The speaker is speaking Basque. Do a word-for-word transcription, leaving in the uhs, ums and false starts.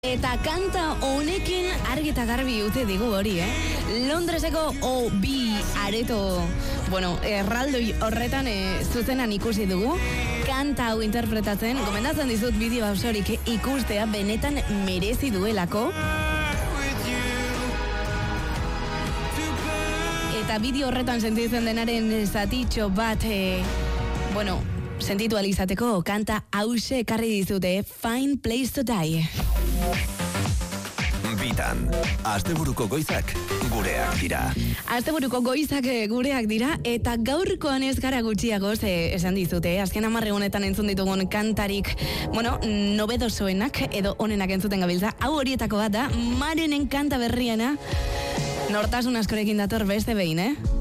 Eta kanta honekin argi eta garbi utzi digu hori, eh? Londreseko O B areto, bueno, erraldoi horretan e, zuzenan ikusi dugu. Kanta hau interpretatzen, gomendatzen dizut bideo osorik ikustea, benetan merezi duelako. Eta bideo horretan sentitzen denaren zatitxo bat, e, bueno, sentitu alizateko kanta hause ekarri dizute, Fine Place to Die. Bitan, asteburuko goizak gureak dira. Asteburuko goizak gureak dira, eta gaurkoan ez gara gutxiago ze esan dizute, azken hamar egunetan entzun ditugun kantarik, bueno, nobedosoenak edo onenak entzuten gabiltza. Hau horietako bat da, Marenen kanta berriena, nortasun askorekin dator beste behin, eh?